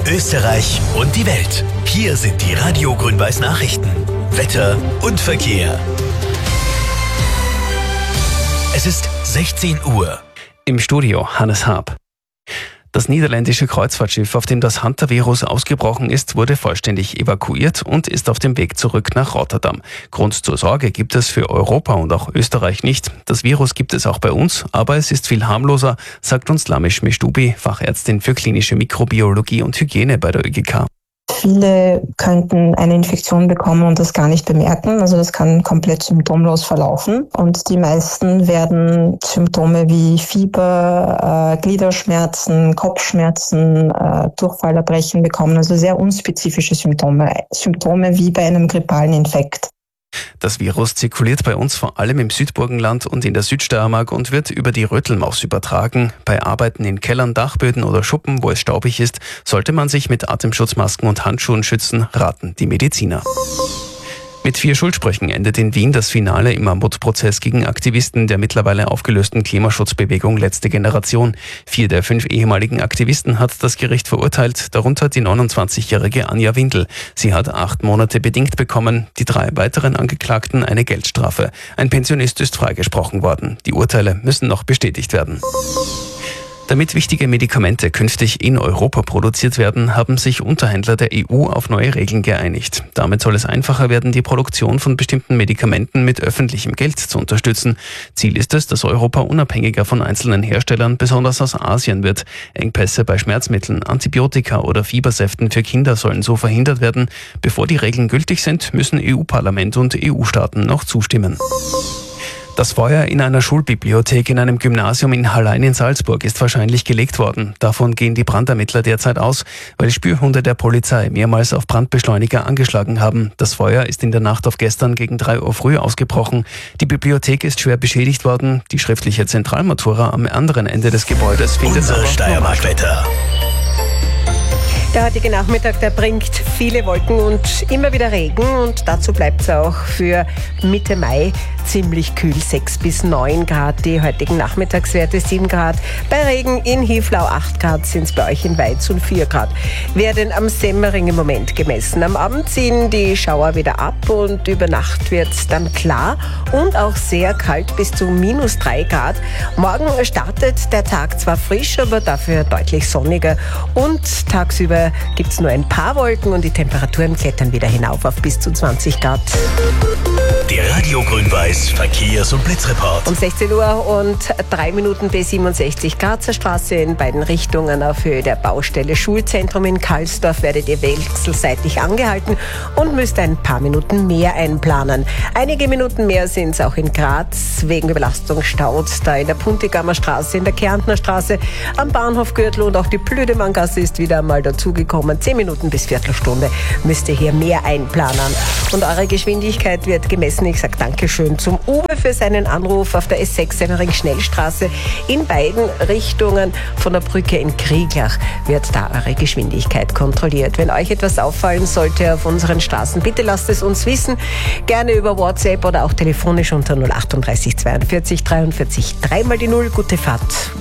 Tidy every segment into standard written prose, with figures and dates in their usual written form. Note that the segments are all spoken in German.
Österreich und die Welt. Hier sind die Radio Grün-Weiß Nachrichten. Wetter und Verkehr. Es ist 16 Uhr. Im Studio Hannes Haab. Das niederländische Kreuzfahrtschiff, auf dem das Hantavirus ausgebrochen ist, wurde vollständig evakuiert und ist auf dem Weg zurück nach Rotterdam. Grund zur Sorge gibt es für Europa und auch Österreich nicht. Das Virus gibt es auch bei uns, aber es ist viel harmloser, sagt uns Lamish Meshtubi, Fachärztin für klinische Mikrobiologie und Hygiene bei der ÖGK. Viele könnten eine Infektion bekommen und das gar nicht bemerken. Also das kann komplett symptomlos verlaufen. Und die meisten werden Symptome wie Fieber, Gliederschmerzen, Kopfschmerzen, Durchfall, Erbrechen bekommen. Also sehr unspezifische Symptome wie bei einem grippalen Infekt. Das Virus zirkuliert bei uns vor allem im Südburgenland und in der Südsteiermark und wird über die Rötelmaus übertragen. Bei Arbeiten in Kellern, Dachböden oder Schuppen, wo es staubig ist, sollte man sich mit Atemschutzmasken und Handschuhen schützen, raten die Mediziner. Mit 4 Schuldsprüchen endet in Wien das Finale im Mammutprozess gegen Aktivisten der mittlerweile aufgelösten Klimaschutzbewegung Letzte Generation. 4 der 5 ehemaligen Aktivisten hat das Gericht verurteilt, darunter die 29-jährige Anja Windel. Sie hat 8 Monate bedingt bekommen, die 3 weiteren Angeklagten eine Geldstrafe. Ein Pensionist ist freigesprochen worden. Die Urteile müssen noch bestätigt werden. Damit wichtige Medikamente künftig in Europa produziert werden, haben sich Unterhändler der EU auf neue Regeln geeinigt. Damit soll es einfacher werden, die Produktion von bestimmten Medikamenten mit öffentlichem Geld zu unterstützen. Ziel ist es, dass Europa unabhängiger von einzelnen Herstellern, besonders aus Asien, wird. Engpässe bei Schmerzmitteln, Antibiotika oder Fiebersäften für Kinder sollen so verhindert werden. Bevor die Regeln gültig sind, müssen EU-Parlament und EU-Staaten noch zustimmen. Das Feuer in einer Schulbibliothek in einem Gymnasium in Hallein in Salzburg ist wahrscheinlich gelegt worden. Davon gehen die Brandermittler derzeit aus, weil Spürhunde der Polizei mehrmals auf Brandbeschleuniger angeschlagen haben. Das Feuer ist in der Nacht auf gestern gegen 3 Uhr früh ausgebrochen. Die Bibliothek ist schwer beschädigt worden. Die schriftliche Zentralmatura am anderen Ende des Gebäudes findet Unser Steiermark-Wetter. Der heutige Nachmittag, der bringt viele Wolken und immer wieder Regen und dazu bleibt es auch für Mitte Mai ziemlich kühl, 6 bis 9 Grad, die heutigen Nachmittagswerte 7 Grad. Bei Regen in Hieflau 8 Grad sind es bei euch in Weiz und 4 Grad. Werden am Semmering im Moment gemessen. Am Abend ziehen die Schauer wieder ab und über Nacht wird es dann klar und auch sehr kalt bis zu minus 3 Grad. Morgen startet der Tag zwar frisch, aber dafür deutlich sonniger und tagsüber gibt es nur ein paar Wolken und die Temperaturen klettern wieder hinauf auf bis zu 20 Grad. Der Radio Grün-Weiß Verkehrs- und Blitzreport. Um 16 Uhr und 3 Minuten B67 Grazer Straße in beiden Richtungen auf Höhe der Baustelle Schulzentrum in Karlsdorf werdet ihr wechselseitig angehalten und müsst ein paar Minuten mehr einplanen. Einige Minuten mehr sind es auch in Graz wegen Überlastung staut, da in der Puntigammer Straße, in der Kärntner Straße, am Bahnhofgürtel und auch die Blödemanngasse ist wieder einmal dazugekommen. 10 Minuten bis Viertelstunde müsst ihr hier mehr einplanen. Und eure Geschwindigkeit wird gemessen. Ich sage Dankeschön zum Uwe für seinen Anruf auf der S6 Semmering-Schnellstraße. In beiden Richtungen von der Brücke in Krieglach wird da eure Geschwindigkeit kontrolliert. Wenn euch etwas auffallen sollte auf unseren Straßen, bitte lasst es uns wissen. Gerne über WhatsApp oder auch telefonisch unter 038 42 43 3 mal die 0. Gute Fahrt.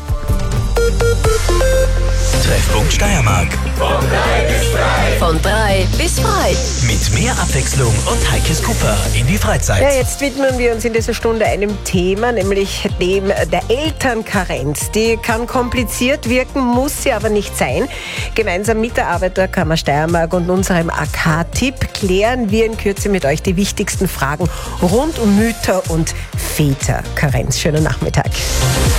Treffpunkt Steiermark. Von 3 bis frei. Mit mehr Abwechslung und Heikes Kupfer in die Freizeit. Ja, jetzt widmen wir uns in dieser Stunde einem Thema, nämlich dem der Elternkarenz. Die kann kompliziert wirken, muss sie aber nicht sein. Gemeinsam mit der Arbeiterkammer Steiermark und unserem AK-Tipp klären wir in Kürze mit euch die wichtigsten Fragen rund um Mütter- und Väterkarenz. Schönen Nachmittag.